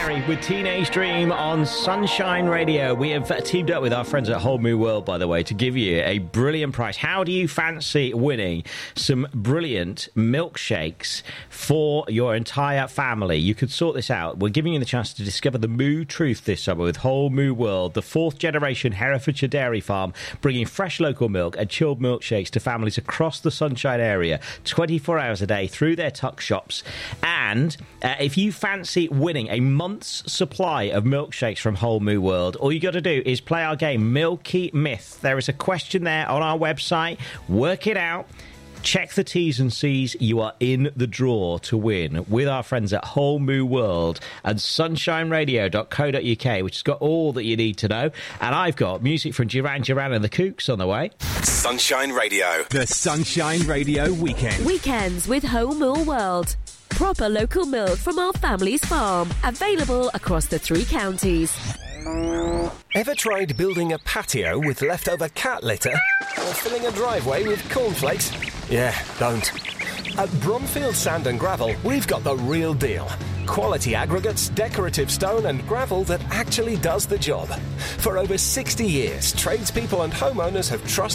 Gary with Teenage Dream on Sunshine Radio. We have teamed up with our friends at Whole Moo World, by the way, to give you a brilliant prize. How do you fancy winning some brilliant milkshakes for your entire family? You could sort this out. We're giving you the chance to discover the moo truth this summer with Whole Moo World, the fourth generation Herefordshire dairy farm, bringing fresh local milk and chilled milkshakes to families across the Sunshine area 24 hours a day through their tuck shops. And if you fancy winning a month's supply of milkshakes from Whole Moo World, all you got to do is play our game Milky Myth. There is a question there on our website. Work it out. Check the T's and C's. You are in the draw to win with our friends at Whole Moo World and sunshineradio.co.uk, which has got all that you need to know. And I've got music from Duran Duran and the Kooks on the way. Sunshine Radio. The Sunshine Radio Weekend. Weekends with Whole Moo World. Proper local milk from our family's farm. Available across the 3 counties. Ever tried building a patio with leftover cat litter? Or filling a driveway with cornflakes? Yeah, don't. At Bromfield Sand and Gravel, we've got the real deal. Quality aggregates, decorative stone and gravel that actually does the job. For over 60 years, tradespeople and homeowners have trusted